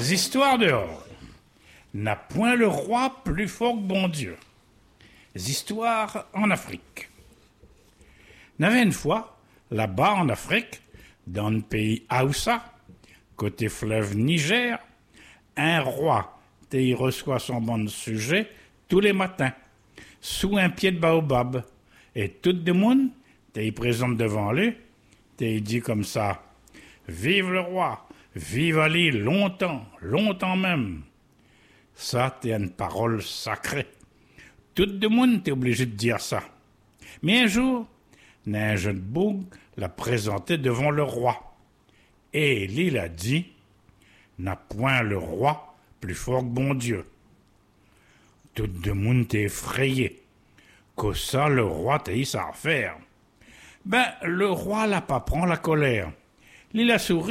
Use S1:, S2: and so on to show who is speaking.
S1: Histoires dehors. N'a point le roi plus fort que bon Dieu. Histoires en Afrique. N'avait une fois, là-bas en Afrique, dans le pays Haoussa, côté fleuve Niger, un roi y reçoit son bon sujet tous les matins, sous un pied de baobab. Et tout le monde y présente devant lui, y dit comme ça: Vive le roi, vive Ali longtemps, longtemps même. Ça, t'es une parole sacrée. Tout le monde est obligé de dire ça. Mais un jour, un jeune boug l'a présenté devant le roi. Et il a dit: N'a point le roi plus fort que bon Dieu. Tout le monde est effrayé. Que ça, le roi t'a dit ça à faire. Ben, le roi l'a pas prend la colère. Il a souri